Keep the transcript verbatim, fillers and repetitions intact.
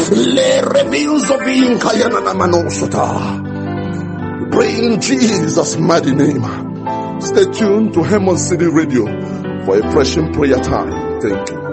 Le reveals of being Kayana Manosota. Pray in Jesus' mighty name. Stay tuned to Hemon City Radio for a pressing prayer time. Thank you.